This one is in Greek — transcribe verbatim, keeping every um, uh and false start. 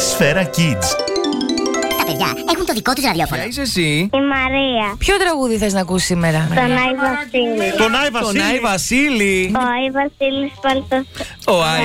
Σφαίρα Kids. Τα παιδιά έχουν το δικό τους ραδιόφωνο. Ποια είσαι εσύ? Η Μαρία. Ποιο τραγούδι θες να ακούσεις σήμερα? Τον Άι Βασίλη. Τον Άι Βασίλη. Τον Άι Βασίλη. Ο Άι Βασίλης Παλτός. Ο Άι